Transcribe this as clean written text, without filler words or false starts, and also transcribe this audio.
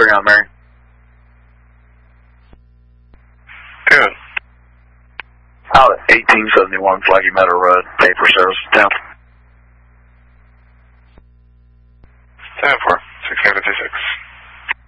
on Mary. Good. Out at 1871 Flaggy Meadow Road, paper service, 10. 10-4.